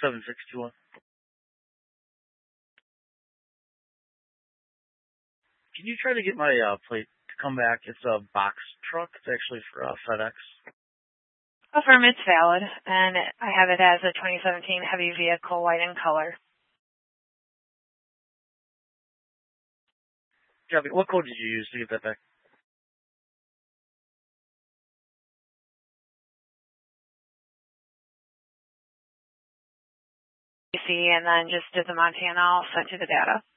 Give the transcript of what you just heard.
7621. Can you try to get my plate to come back? It's a box truck. It's actually for FedEx. Affirm, it's valid, and I have it as a 2017 heavy vehicle, white in color. Copy. What code did you use to get that back? And then just did the Montana, I'll send you the data.